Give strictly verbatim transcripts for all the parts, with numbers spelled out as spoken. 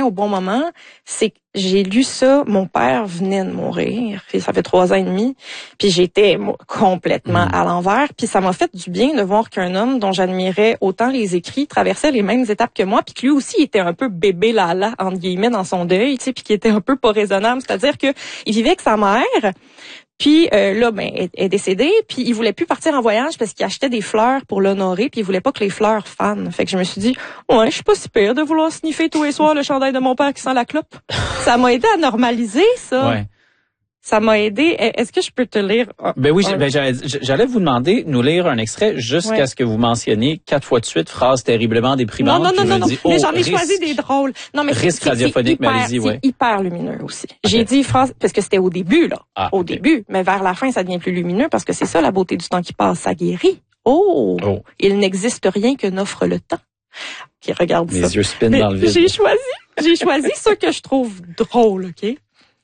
au bon moment, c'est que j'ai lu ça, mon père venait de mourir, puis ça fait trois ans et demi, puis j'étais moi, complètement mmh. à l'envers, puis ça m'a fait du bien de voir qu'un homme dont j'admirais autant les écrits traversait les mêmes étapes que moi, puis que lui aussi était un peu bébé lala, entre guillemets, dans son deuil, tu sais, puis qui était un peu pas raisonnable, c'est-à-dire que il vivait avec sa mère. Puis euh, là, ben, elle est décédée. Puis il voulait plus partir en voyage parce qu'il achetait des fleurs pour l'honorer. Puis il voulait pas que les fleurs fanent. Fait que je me suis dit, ouais, je suis pas si pire de vouloir sniffer tous les soirs le chandail de mon père qui sent la clope. Ça m'a aidé à normaliser ça. Ouais. Ça m'a aidé. Est-ce que je peux te lire? Ben oui, un... ben j'allais, j'allais vous demander de nous lire un extrait jusqu'à ouais. ce que vous mentionniez quatre fois de suite phrase terriblement déprimante. Non, non, non, non, non. Dis, mais oh, j'en ai risque, choisi des drôles. Non, mais risque c'est, radiophonique, c'est hyper, mais allez-y, ouais. C'est hyper lumineux aussi. Okay. J'ai dit phrase, parce que c'était au début, là. Ah, au okay. début. Mais vers la fin, ça devient plus lumineux parce que c'est ça, la beauté du temps qui passe. Ça guérit. Oh! oh. Il n'existe rien que n'offre le temps. Qui regarde Mes ça. Mes yeux spinnent dans le vide. J'ai choisi, j'ai choisi ce que je trouve drôle, OK?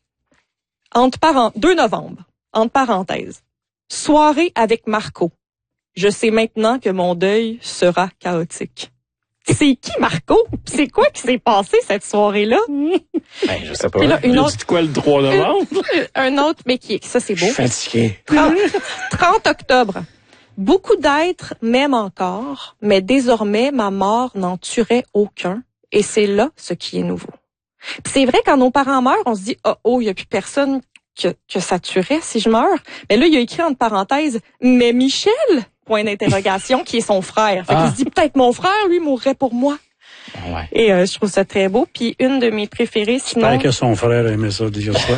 Entre parent... deux novembre, entre parenthèses. Soirée avec Marco. Je sais maintenant que mon deuil sera chaotique. C'est qui Marco? C'est quoi qui s'est passé cette soirée-là? Ben, je sais pas. Là, une autre... quoi le trois novembre? Un autre, mais qui est... Ça, c'est beau. Je suis fatigué. trente octobre. Beaucoup d'êtres m'aiment encore, mais désormais, ma mort n'en tuerait aucun. Et c'est là ce qui est nouveau. Puis c'est vrai, quand nos parents meurent, on se dit, oh, oh, il n'y a plus personne que, que ça tuerait si je meurs. Mais là, il a écrit entre parenthèses, mais Michel, point d'interrogation, qui est son frère. Fait ah. qu'il se dit, peut-être mon frère, lui, mourrait pour moi. Ouais. Et euh, je trouve ça très beau. Puis une de mes préférées, sinon... J'espère que son frère aimait ça, dire ça.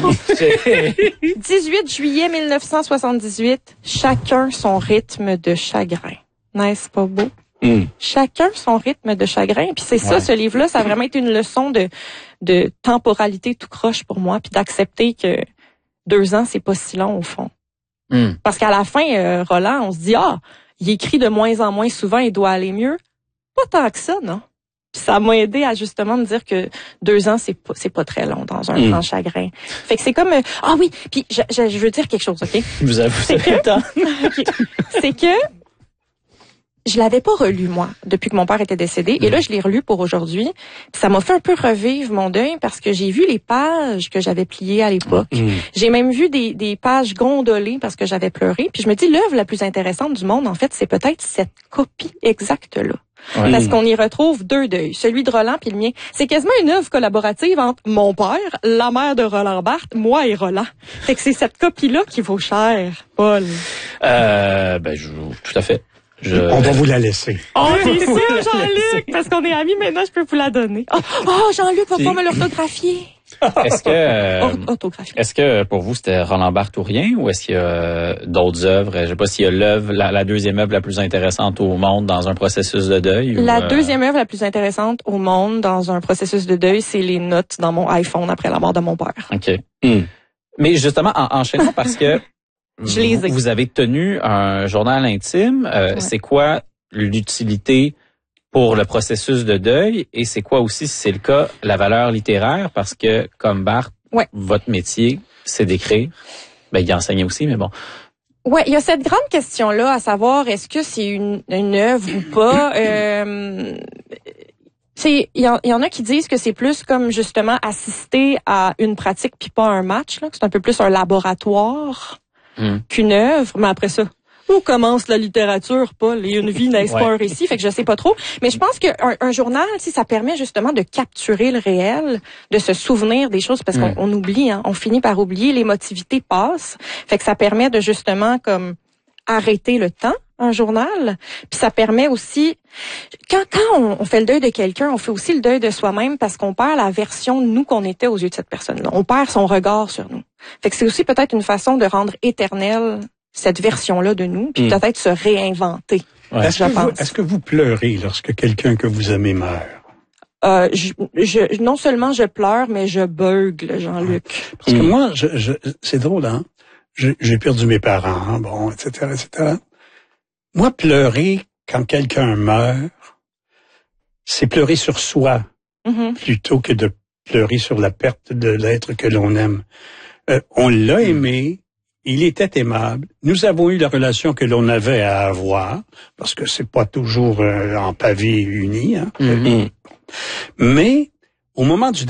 dix-huit juillet mille neuf cent soixante-dix-huit, chacun son rythme de chagrin. N'est-ce pas beau? Mm. Chacun son rythme de chagrin. Puis c'est ouais. ça, ce livre-là, ça a vraiment été une leçon de, de temporalité tout croche pour moi, puis d'accepter que deux ans, c'est pas si long au fond. Mm. Parce qu'à la fin, euh, Roland, on se dit, ah, il écrit de moins en moins souvent, il doit aller mieux. Pas tant que ça, non? Puis ça m'a aidé à justement me dire que deux ans, c'est pas, c'est pas très long dans un mm. grand chagrin. Fait que c'est comme, euh, ah oui, puis je, je, je veux dire quelque chose, OK? Vous avez, vous avez le temps. Okay. C'est que je l'avais pas relu, moi, depuis que mon père était décédé. Mm. Et là, je l'ai relu pour aujourd'hui. Puis ça m'a fait un peu revivre mon deuil parce que j'ai vu les pages que j'avais pliées à l'époque. Mm. J'ai même vu des, des pages gondolées parce que j'avais pleuré. Puis je me dis, l'œuvre la plus intéressante du monde, en fait, c'est peut-être cette copie exacte-là. Ouais. Parce qu'on y retrouve deux deuils, celui de Roland puis le mien. C'est quasiment une œuvre collaborative entre mon père, la mère de Roland Barthes, moi et Roland. Fait que c'est cette copie-là qui vaut cher, Paul. Euh, ben, je, tout à fait. Je... On va vous la laisser. Oh, c'est sûr, Jean-Luc, parce qu'on est amis maintenant, je peux vous la donner. Oh, oh Jean-Luc va pas me l'orthographier. Est-ce que, euh, Orthographie. Est-ce que pour vous c'était Roland Barthes ou rien, ou est-ce qu'il y a euh, d'autres œuvres? Je sais pas s'il y a l'œuvre, la, la deuxième œuvre la plus intéressante au monde dans un processus de deuil. La ou, euh... deuxième œuvre la plus intéressante au monde dans un processus de deuil, c'est les notes dans mon iPhone après la mort de mon père. Ok. Mm. Mais justement, en, enchaînons parce que Je les ai. vous, vous avez tenu un journal intime. Euh, ouais. C'est quoi l'utilité pour le processus de deuil, et c'est quoi aussi, si c'est le cas, la valeur littéraire, parce que, comme Barthes, ouais. votre métier, c'est d'écrire. Ben, il enseignait aussi, mais bon. Ouais, il y a cette grande question-là, à savoir, est-ce que c'est une, une œuvre ou pas? euh, il y, y en a qui disent que c'est plus comme, justement, assister à une pratique puis pas un match, là, que c'est un peu plus un laboratoire mmh. qu'une œuvre, mais après ça... Où commence la littérature, Paul? Et une vie n'est-ce pas un récit? Fait que je sais pas trop. Mais je pense qu'un un journal, si ça permet justement de capturer le réel, de se souvenir des choses, parce qu'on on oublie, hein, on finit par oublier, l'émotivité passe. Fait que ça permet de justement comme arrêter le temps, un journal. Puis ça permet aussi, quand quand on, on fait le deuil de quelqu'un, on fait aussi le deuil de soi-même parce qu'on perd la version de nous qu'on était aux yeux de cette personne-là. On perd son regard sur nous. Fait que c'est aussi peut-être une façon de rendre éternelle cette version-là de nous, puis mmh. peut-être se réinventer. Ouais. Est-ce, que vous, est-ce que vous pleurez lorsque quelqu'un que vous aimez meurt? Euh, je, je, non seulement je pleure, mais je beugle, Jean-Luc. Parce que mmh. moi, je, je, c'est drôle, hein? Je, j'ai perdu mes parents, bon, et cetera, et cetera. Moi, pleurer quand quelqu'un meurt, c'est pleurer sur soi, mmh. plutôt que de pleurer sur la perte de l'être que l'on aime. Euh, on l'a aimé, il était aimable. Nous avons eu la relation que l'on avait à avoir, parce que c'est pas toujours euh, en pavé uni, hein. Mm-hmm. Mais au moment du